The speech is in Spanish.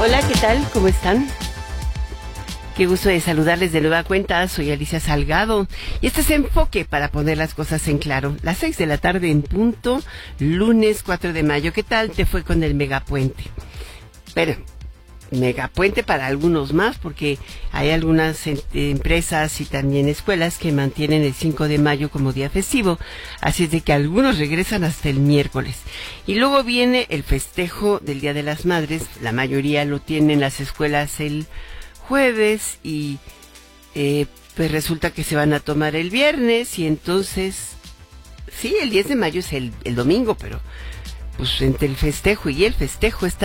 Hola, ¿qué tal? ¿Cómo están? Qué gusto de saludarles de nueva cuenta. Soy Alicia Salgado y este es Enfoque para poner las cosas en claro. Las 6 de la tarde en punto, lunes 4 de mayo. ¿Qué tal te fue con el megapuente? Pero megapuente para algunos más, porque hay algunas empresas y también escuelas que mantienen el 5 de mayo como día festivo, así es de que algunos regresan hasta el miércoles. Y luego viene el festejo del Día de las Madres, la mayoría lo tienen las escuelas el jueves y pues resulta que se van a tomar el viernes y entonces, sí, el 10 de mayo es el domingo, pero pues entre el festejo y el festejo está